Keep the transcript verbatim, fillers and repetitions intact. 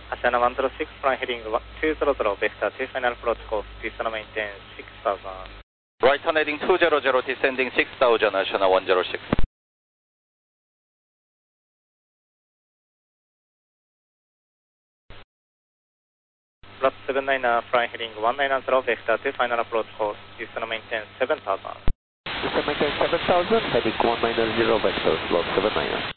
Asiana one zero six, flying heading two zero zero, vector two, final approach course, descend maintain six thousand. Right turn heading two zero zero, descending six thousand, Asiana one zero six. Flat seven nine, flying heading one nine zero, vector two, final approach course, descend maintain seven thousand. Descend maintain seven thousand, heading one nine zero, vector slot seven nine.